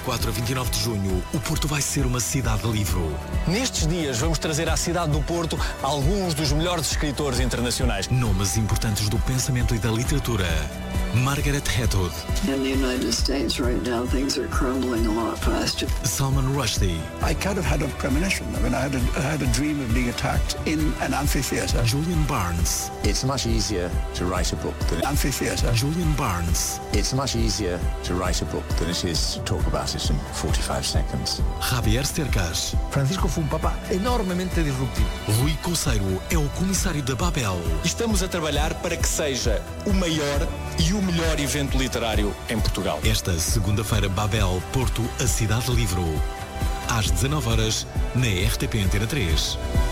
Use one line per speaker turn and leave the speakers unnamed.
24 a 29 de junho, o Porto vai ser uma cidade livre.
Nestes dias vamos trazer à cidade do Porto alguns dos melhores escritores internacionais.
Nomes importantes do pensamento e da literatura. Margaret Atwood.
In the United States right now things are crumbling a lot faster.
Salman Rushdie.
I kind of had a premonition. I mean, I had a dream of being attacked in an amphitheater.
Julian Barnes.
It's much easier to write a book than an
amphitheater.
Julian Barnes.
It's much easier to write a book than it is to talk about it in 45 seconds.
Javier Cercas.
Francisco foi papa enormemente disruptivo.
Rui Conceiro é o comissário da Babel.
Estamos a trabalhar para que seja o maior e o melhor evento literário em Portugal.
Esta segunda-feira, Babel, Porto, a cidade livre. Às 19 horas, na RTP Antena 3.